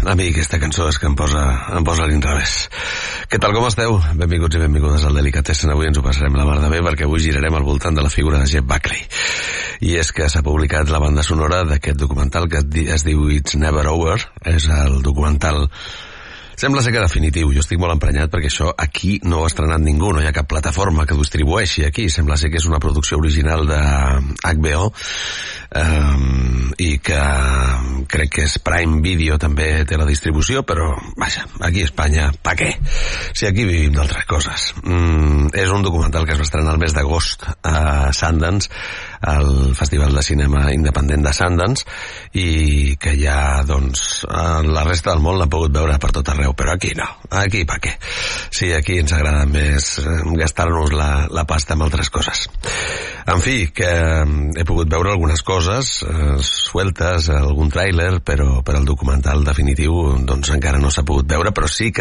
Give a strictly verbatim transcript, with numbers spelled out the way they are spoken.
a mi aquesta cançó és que em posa, em posa a l'inrevés. Què tal, com esteu? Benvinguts i benvingudes al Delicatessen. Avui ens ho passarem la mar de bé perquè avui girarem al voltant de la figura de Jeff Buckley. I és que s'ha publicat la banda sonora d'aquest documental que es diu It's Never Over. És el documental... Sembla ser que definitiu. Jo estic molt emprenyat perquè això aquí no ho ha estrenat ningú, no hi ha cap plataforma que ho distribueixi aquí. Sembla ser que és una producció original de H B O um, i que crec que és Prime Video també té la distribució, però vaja, aquí a Espanya, pa què? Si aquí vivim d'altres coses. Mm, és un documental que es va estrenar el mes d'agost a Sundance, al Festival de Cinema Independent de Sundance, i que ja, doncs, la resta del món l'ha pogut veure per tot arreu, però aquí no, aquí pa què? Sí, aquí ens agrada més gastar-nos la, la pasta amb altres coses. En fi, que he pogut veure algunes coses eh, sueltes, algun tràiler, però per al documental definitiu doncs encara no s'ha pogut veure, però sí que